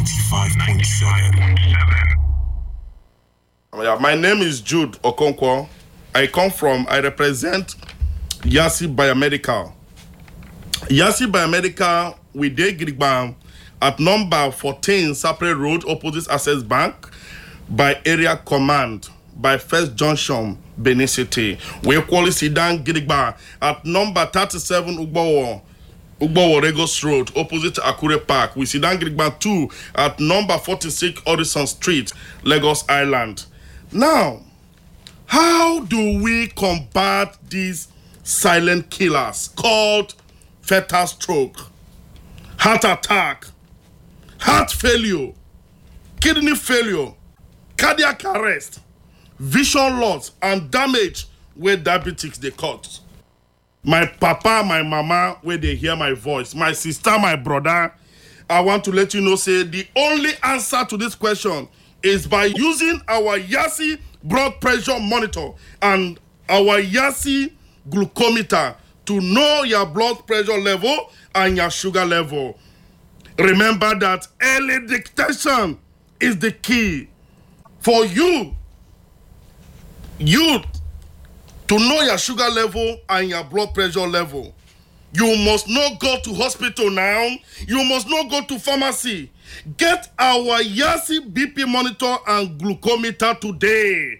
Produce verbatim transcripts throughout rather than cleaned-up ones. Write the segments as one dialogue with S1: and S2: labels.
S1: ninety-five point seven.
S2: Yeah, my name is Jude Okonkwo. I come from, I represent Yasi Biomedical. Yasi Biomedical, we dey Gidigba at number fourteen Sapre Road, opposite Access Bank, by area command, by First Junction, Benin City. We equally sit down Gidigba at number thirty-seven Ugbowo, Ugbowo Regos Road, opposite Akure Park. We sit down Gidigba two at number forty-six Horizon Street, Lagos Island. Now, how do we combat these silent killers called fatal stroke, heart attack, heart failure, kidney failure, cardiac arrest, vision loss, and damage where diabetics they cause? My papa, my mama, where they hear my voice, my sister, my brother, I want to let you know, say the only answer to this question is by using our Yasi blood pressure monitor and our Yasi glucometer to know your blood pressure level and your sugar level. Remember that early detection is the key for you, you to know your sugar level and your blood pressure level. You must not go to hospital now. You must not go to pharmacy. Get our Yasi B P monitor and glucometer today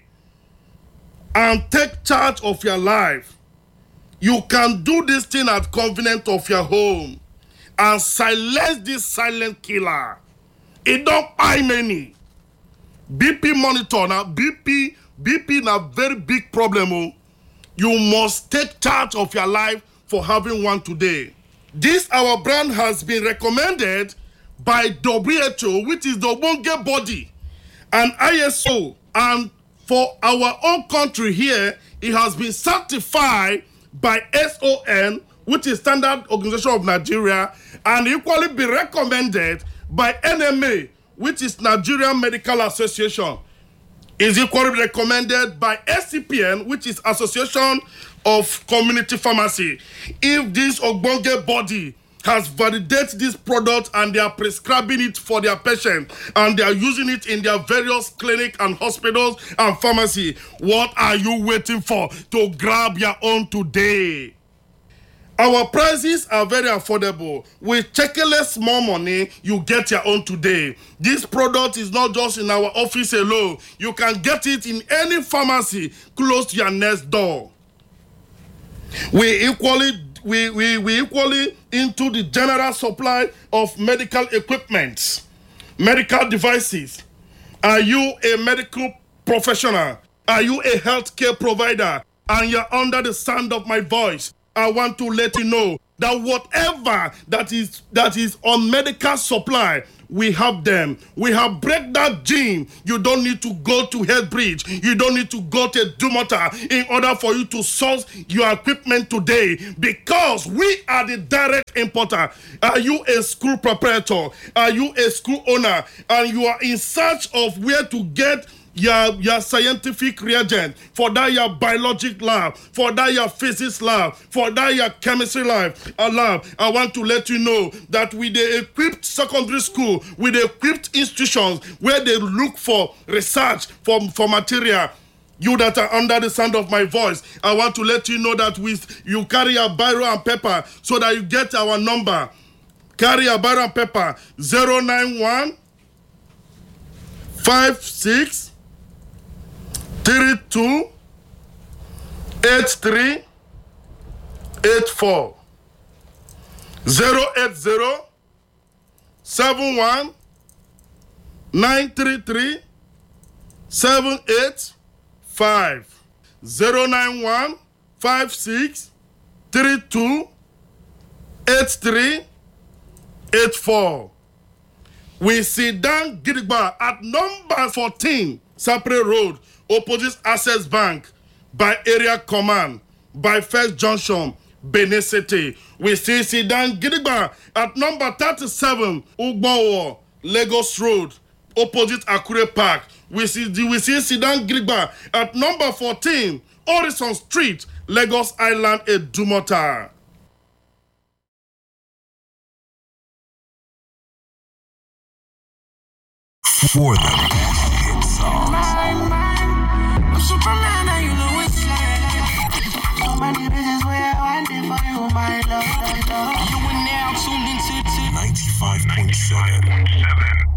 S2: and take charge of your life. You can do this thing at convenience of your home and silence this silent killer. It don't buy many. B P monitor now, B P, B P na very big problem. Oh. You must take charge of your life for having one today. This our brand has been recommended by W H O, which is the Obonge body, and I S O. And for our own country here, it has been certified by S O N, which is Standard Organization of Nigeria, and equally be recommended by N M A, which is Nigerian Medical Association. Is equally recommended by S C P N, which is Association of Community Pharmacy. If this Obonge body has validated this product and they are prescribing it for their patients and they are using it in their various clinics and hospitals and pharmacy, what are you waiting for to grab your own today? Our prices are very affordable. With checkless small money, you get your own today. This product is not just in our office alone. You can get it in any pharmacy close to your next door. We equally We, we, we equally into the general supply of medical equipment, medical devices. Are you a medical professional? Are you a healthcare provider? And you're under the sound of my voice. I want to let you know that whatever that is that is on medical supply, we have them. We have break that gene. You don't need to go to Headbridge. You don't need to go to Dumota in order for you to source your equipment today, because we are the direct importer. Are you a school proprietor? Are you a school owner? And you are in search of where to get your, your scientific reagent, for that your biologic lab, for that your physics lab, for that your chemistry lab, uh, lab. I want to let you know that with the equipped secondary school, with the equipped institutions where they look for research for, for material, you that are under the sound of my voice, I want to let you know that with you carry a biro and paper so that you get our number. Carry a biro and paper zero nine one five six three two eight three eight four zero eight zero seven one nine three three seven eight five zero nine one five six three two eight three eight four. We sit down Gidigba at number fourteen Sapre Road, opposite Access Bank, by area command, by First Junction, Benin City. We still sit down Gidigba at number thirty-seven Ugbowo, Lagos Road, opposite Akure Park. We see we see sit down Gidigba at number fourteen Horizon Street, Lagos Island, Edumota.
S1: For the best hit songs.
S3: I'm Superman and you know it's like so many reasons where I want it for you, my love, love, love. You are now tuned into
S1: ninety-five point seven.